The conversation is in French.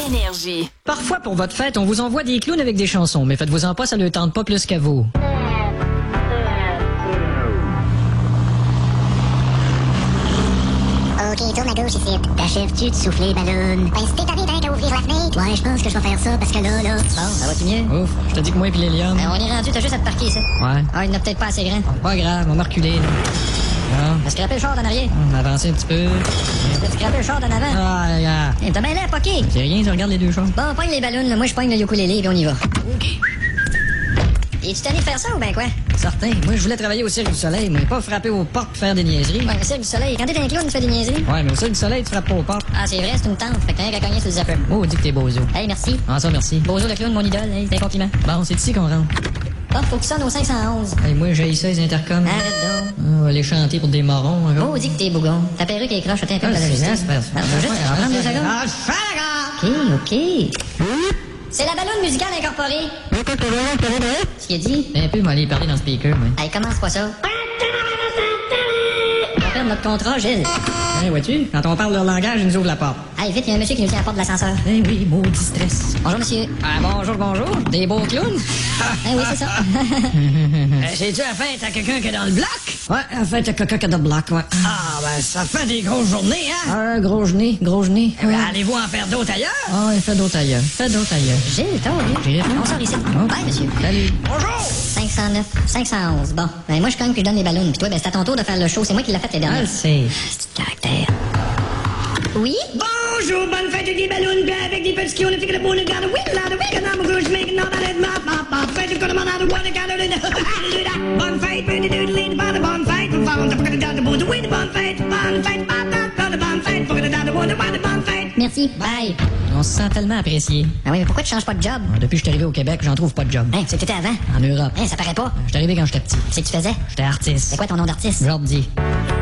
Énergie. Parfois, pour votre fête, on vous envoie des clowns avec des chansons, mais faites-vous-en pas, ça ne tente pas plus qu'à vous. OK, tourne à gauche ici. T'achèves-tu de souffler, ballon? Ben, si t'es tanné d'un qu'à ouvrir la fenêtre. Ouais, je pense que je vais faire ça, parce que là... Bon, ça va-tu mieux? Ouf, je te dis que moi et puis Léliane... On est rendu, t'as juste à te parquer, ça. Ouais. Ah, il n'a peut-être pas assez grand. Pas grave, on va me reculer, là. Ah. T'as scrappé le char d'en arrière. On va avancer un petit peu. T'as scrappé le char d'en avant. Ah, regarde. Hey, t'as mêlé à poquer. C'est rien, tu regardes les deux choses. Bon, pogne les ballons, là. Moi, je pogne le ukulélé, puis on y va. Es-tu tanné de faire ça ou ben quoi? Certain. Moi, je voulais travailler au Cirque du Soleil, mais pas frapper aux portes pour faire des niaiseries. Ouais, le Cirque du Soleil. Quand t'es un clown, tu fais des niaiseries. Ouais, mais au Cirque du Soleil, tu frappes pas aux portes. Ah, c'est vrai, c'est une tente. Fait que t'as rien qu'à cogner sur le zapper. Oh, dis que t'es bozo. Hey, merci. Ah, ça, merci. Bozo le clown, mon idole. Hey, c'est un compliment. Bon, c'est ici qu'on rentre. Ah, faut qu'il sonne au 511. Hey, moi, j'ai ça, les intercoms. Arrête donc. On va aller chanter pour des morons. Hein. Oh, dis que t'es bougon. Ta perruque est croche, t'es un peu de la c'est justice. super. Juste, je vais prendre 2 secondes. Ah, je fais la gare! OK. C'est la ballonne musicale incorporée. Ce qu'il a dit. Un peu, m'aller parler dans le speaker, moi. Hey, commence pas ça. On va perdre notre contrat, Gilles. Hey, vois-tu? Quand on parle leur langage, ils nous ouvrent la porte. Hey, vite, il y a un monsieur qui nous tient à la porte de l'ascenseur. Eh oui, maudit stress. Bonjour, monsieur. Ah, bonjour. Des beaux clowns? Eh oui, c'est ça. C'est-tu la fête à quelqu'un qui est dans le bloc? Ouais, la fête à quelqu'un qui est dans le bloc, ouais. Ah, ben, ça fait des grosses journées, hein? Ah, gros genet. Eh Ben, allez-vous en faire d'autres ailleurs? Ah, ouais, fais d'autres ailleurs. Gilles, toi, oui. On sort ici. Bye, monsieur. Salut. Bonjour. 509, 511. Bon, ben moi, je cogne puis je donne les ballons. Puis toi, ben c'est à ton tour de faire le show. C'est moi qui l'ai fait les dernières. C'est... C'est de caractère. Oui? Bonjour, bonne fête avec des ballons, bien avec des petits clowns, avec le bon gars, le wiggle, le wiggle, I'm a goose, making all that, ma, fête, you got a man out of one, bonne fête, baby, doodle, bonne fête, for fun, to forget the boot, with the bonne fête, bonne fête, forget the bonne fête. Merci. Bye. On se sent tellement apprécié. Ah oui, mais pourquoi tu changes pas de job? Depuis que je suis arrivé au Québec, j'en trouve pas de job. Hein, c'est que t'étais avant. En Europe. Hein, ça paraît pas. Je suis arrivé quand j'étais petit. C'est que tu faisais. J'étais artiste. C'est quoi ton nom d'artiste? Jordi.